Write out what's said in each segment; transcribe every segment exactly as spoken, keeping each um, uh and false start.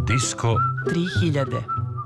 Disko tri hiljade.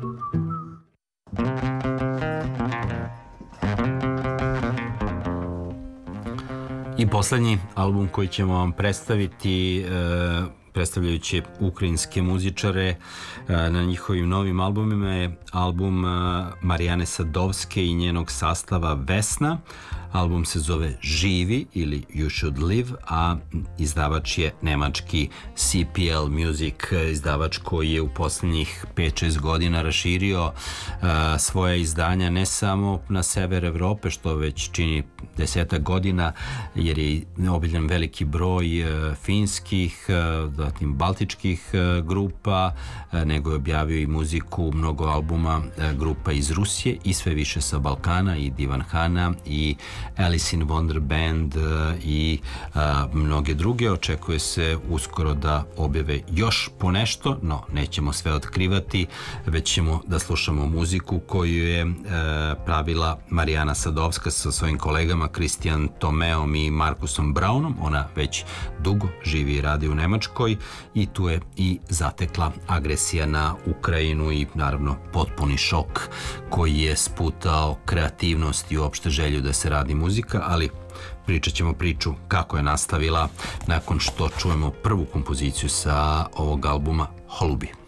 I poslednji album koji ćemo vam predstaviti, e, predstavljajući ukrajinske muzičare e, na njihovim novim albumima, je album e, Marijane Sadovske i njenog sastava Vesna. Album se zove Živi ili You Should Live, a izdavač je nemački C P L Music, izdavač koji je u poslednjih pet šest godina raširio uh, svoje izdanja ne samo na sever Evrope, što već čini desetak godina, jer je obiljen veliki broj uh, finskih, uh, zatim baltičkih uh, grupa, uh, nego je objavio i muziku, mnogo albuma uh, grupa iz Rusije i sve više sa Balkana, i Divan Hana i Alice in Wonder Band i a, mnoge druge. Očekuje se uskoro da objave još po nešto, no nećemo sve otkrivati, već ćemo da slušamo muziku koju je a, pravila Marijana Sadovska sa svojim kolegama Kristijan Tomeom i Markusom Braunom. Ona već dugo živi i radi u Nemačkoj i tu je i zatekla agresija na Ukrajinu i naravno potpuni šok koji je sputao kreativnost i uopšte želju da se radi muzika, ali pričat ćemo priču kako je nastavila nakon što čujemo prvu kompoziciju sa ovog albuma, Holubi.